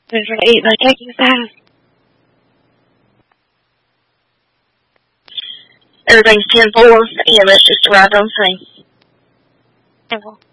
We're going to eat by taking time. Everything's 10-4, and let's just arrive on scene.